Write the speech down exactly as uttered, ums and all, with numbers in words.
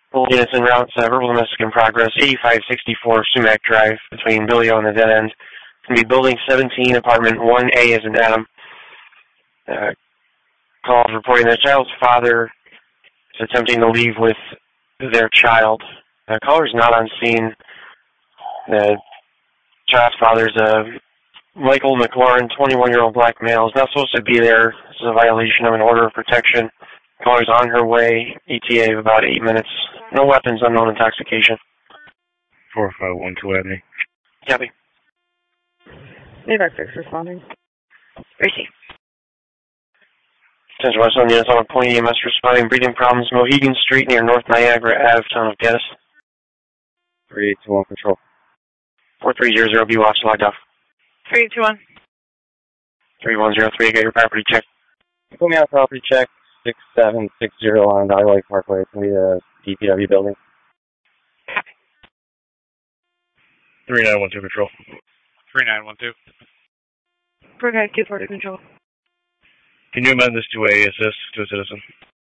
Full units en route, uh, verbal domestic in progress, eighty-five sixty-four Sumac Drive between Billio and the Dead End. It's going to be Building seventeen, Apartment one A as in Adam. Uh, call reporting that a child's father is attempting to leave with their child. The caller is not on scene. The child's father is a Michael McLaurin, twenty-one-year-old black male, is not supposed to be there. This is a violation of an order of protection. Caller's on her way, E T A of about eight minutes. No weapons, unknown intoxication. four five one two Avenue. Copy. Maybach six responding. Gracie. Central West units on a point E M S responding. Breathing problems, Mohegan Street near North Niagara Avenue, town of Geddes. three eight two one control. four three zero zero, B watch logged off. three two one. three one zero three, get your property check. Put me on property check. six seven six zero on Dogger Lake Parkway. It's going to be a D P W building. three nine one two control. three nine one two. Brookside two forty control. Can you amend this to a assist to a citizen?